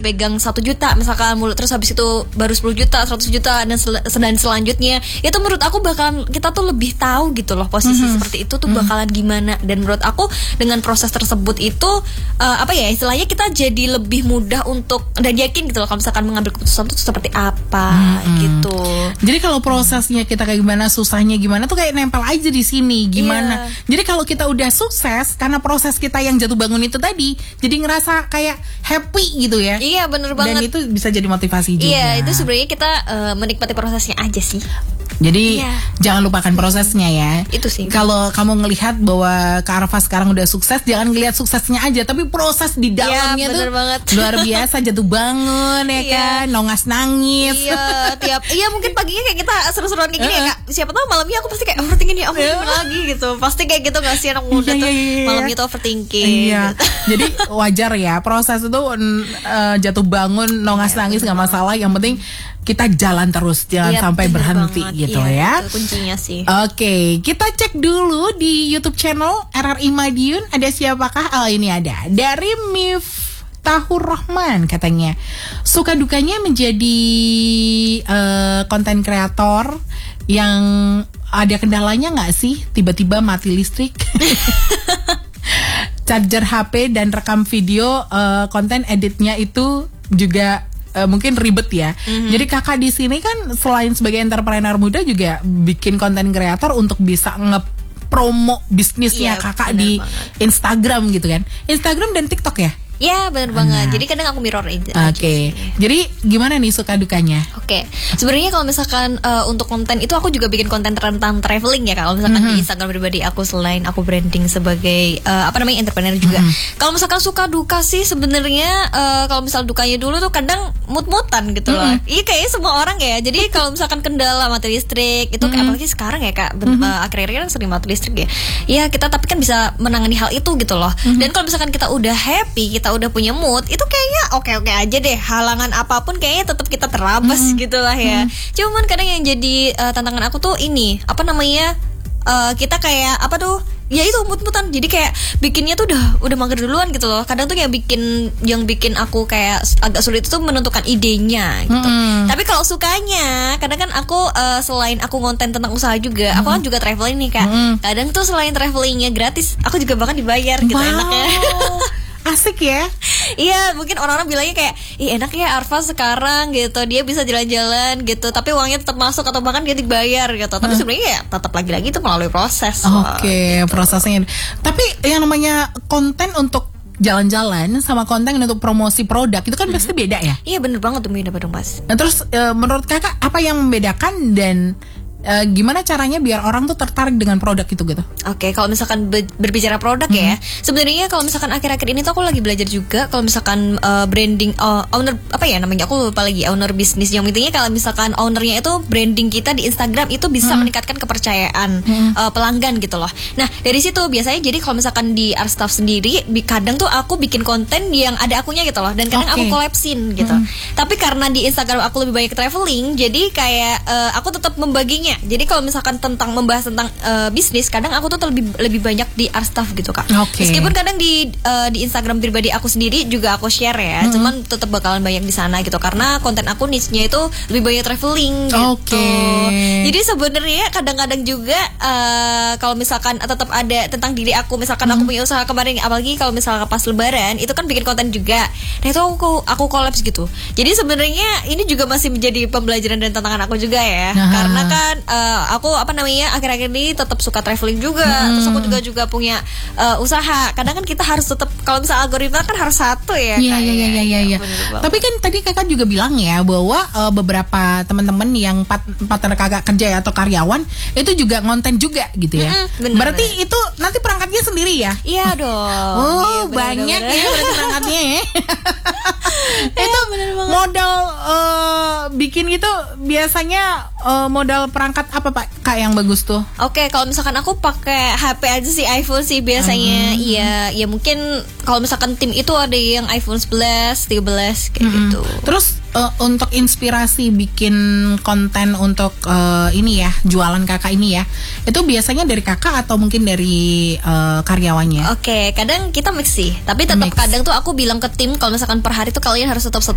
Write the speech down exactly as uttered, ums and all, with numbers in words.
dipegang satu juta misalkan mulut, terus habis itu baru sepuluh juta, seratus juta dan, sel- dan selanjutnya, itu menurut aku bakalan kita tuh lebih tahu gitu loh posisi mm-hmm. seperti itu tuh bakalan gimana. Dan menurut aku dengan proses tersebut itu uh, apa ya istilahnya, kita jadi lebih mudah untuk dan yakin gitu loh kalau misalkan mengambil keputusan itu seperti apa mm-hmm. gitu. Jadi kalau prosesnya kita kayak gimana, susahnya gimana tuh kayak nempel aja di sini gimana. Yeah. Jadi kalau kita udah sukses karena proses kita yang jatuh bangun itu tadi, jadi ngerasa kayak happy gitu ya. Iya bener banget. Dan itu bisa jadi motivasi juga. Iya, itu sebenarnya kita uh, menikmati prosesnya aja sih. Jadi iya. jangan lupakan prosesnya ya. Itu sih. Kalau kamu ngelihat bahwa Kak Arfa sekarang udah sukses, jangan ngelihat suksesnya aja, tapi proses di dalamnya ya, tuh banget. luar biasa. Jatuh bangun ya iya. kan, nongas nangis. Iya, tiap iya mungkin paginya kayak kita seru-seruan kayak gini uh-uh. ya Kak. Siapa tahu malamnya aku pasti kayak overthinking nih, aku gimana lagi gitu. Pasti kayak gitu nggak sih anak muda iya, tuh iya, iya. malamnya tuh overthinking. Iya. Gitu. Jadi wajar ya proses itu uh, jatuh bangun, nongas iya, nangis nggak masalah. Yang penting kita jalan terus, jangan iya, sampai berhenti banget. Gitu iya, ya. Itu kuncinya sih. Oke, okay, kita cek dulu di YouTube channel R R I Madiun. Ada siapakah? Oh, ini ada. Dari Miftahur Rahman katanya. Suka dukanya menjadi konten uh, kreator yang ada kendalanya nggak sih? Tiba-tiba mati listrik. Charger H P dan rekam video, uh, konten editnya itu juga Uh, mungkin ribet ya. Mm-hmm. Jadi kakak di sini kan selain sebagai entrepreneur muda juga bikin konten kreator untuk bisa nge-promo bisnisnya yeah, kakak di banget. Instagram gitu kan. Instagram dan TikTok ya? Ya benar banget. Jadi kadang aku mirror aja. Oke. Okay. Jadi gimana nih suka dukanya? Oke. Okay. Sebenarnya kalau misalkan uh, untuk konten itu aku juga bikin konten tentang traveling ya Kak. Kalau misalkan mm-hmm. di Instagram pribadi aku selain aku branding sebagai uh, apa namanya entrepreneur juga. Mm-hmm. Kalau misalkan suka duka sih sebenarnya uh, kalau misal dukanya dulu tuh kadang mut-mutan gitu loh. Mm-hmm. Iya kayaknya semua orang ya. Jadi kalau misalkan kendala mati listrik itu mm-hmm. apalagi sekarang ya Kak. Mm-hmm. Uh, akhir-akhir kan sering mati listrik ya. Iya kita tapi kan bisa menangani hal itu gitu loh. Mm-hmm. Dan kalau misalkan kita udah happy, kita udah punya mood, itu kayaknya oke-oke aja deh. Halangan apapun kayaknya tetap kita terabas mm-hmm. gitu lah ya. Mm-hmm. Cuman kadang yang jadi uh, tantangan aku tuh ini, apa namanya? Uh, kita kayak apa tuh? Ya itu mut-mutan. Jadi kayak bikinnya tuh udah udah mager duluan gitu loh. Kadang tuh yang bikin yang bikin aku kayak agak sulit itu menentukan idenya gitu. Mm-hmm. Tapi kalau sukanya, kadang kan aku uh, selain aku konten tentang usaha juga, mm-hmm. aku kan juga traveling nih Kak. Mm-hmm. Kadang tuh selain travelingnya gratis, aku juga bahkan dibayar gitu. Wow. Enaknya. Asik ya. Iya, mungkin orang-orang bilangnya kayak, ih enak ya Arfa sekarang gitu, dia bisa jalan-jalan gitu, tapi uangnya tetap masuk atau bahkan dia dibayar gitu. Tapi hmm. sebenarnya ya tetap lagi-lagi itu melalui proses. Oke, okay, gitu. Prosesnya. Tapi yang namanya konten untuk jalan-jalan sama konten untuk promosi produk itu kan mm-hmm. pasti beda ya? Iya bener banget tuh, beda dong Mas. Nah terus e, menurut kakak apa yang membedakan dan Uh, gimana caranya biar orang tuh tertarik dengan produk itu gitu? Oke, okay, kalau misalkan be- berbicara produk mm-hmm. ya, sebenarnya kalau misalkan akhir-akhir ini tuh aku lagi belajar juga kalau misalkan uh, branding uh, owner apa ya namanya, aku lupa lagi, owner bisnis yang intinya kalau misalkan ownernya itu branding kita di Instagram itu bisa mm-hmm. meningkatkan kepercayaan mm-hmm. uh, pelanggan gitu loh. Nah dari situ biasanya jadi kalau misalkan di Arstaff sendiri, kadang tuh aku bikin konten yang ada akunya gitu loh, dan kadang okay. aku collapsin gitu. Mm-hmm. Tapi karena di Instagram aku lebih banyak traveling, jadi kayak uh, aku tetap membaginya. Jadi kalau misalkan tentang membahas tentang uh, bisnis, kadang aku tuh lebih lebih banyak di Arstaff gitu Kak. Okay. Meskipun kadang di uh, di Instagram pribadi aku sendiri juga aku share ya, hmm. cuman tetap bakalan banyak di sana gitu karena konten aku niche-nya itu lebih banyak traveling gitu. Okay. Jadi sebenarnya kadang-kadang juga uh, kalau misalkan tetap ada tentang diri aku, misalkan hmm. aku punya usaha kemarin, apalagi kalau misalkan pas Lebaran itu kan bikin konten juga. Nah itu aku aku collapse gitu. Jadi sebenarnya ini juga masih menjadi pembelajaran dan tantangan aku juga ya, nah. karena kan Uh, aku apa namanya akhir-akhir ini tetap suka traveling juga, hmm. terus aku juga juga punya uh, usaha. Kadang kan kita harus tetap, kalau misal algoritma kan harus satu ya. Iya iya iya iya. Ya. Tapi kan tadi kakak juga bilang ya bahwa uh, beberapa teman-teman yang part, partner kakak kerja ya, atau karyawan itu juga ngonten juga gitu ya. Mm-hmm, bener, berarti bener. Itu nanti perangkatnya sendiri ya? Iya dong. Oh iya, bener, banyak bener, ya berarti perangkatnya ya. Itu bener modal uh, bikin gitu biasanya uh, modal perangkat apa Pak Kak yang bagus tuh? Oke, okay, kalau misalkan aku pakai H P aja sih, iPhone sih biasanya. Iya, hmm. ya mungkin kalau misalkan tim itu ada yang iPhone sebelas, tiga belas kayak hmm. gitu. Terus uh, untuk inspirasi bikin konten untuk uh, ini ya, jualan kakak ini ya, itu biasanya dari kakak atau mungkin dari uh, karyawannya? Oke, okay, kadang kita mix sih, tapi tetap kadang tuh aku bilang ke tim kalau misalkan per hari tuh kalian harus tetap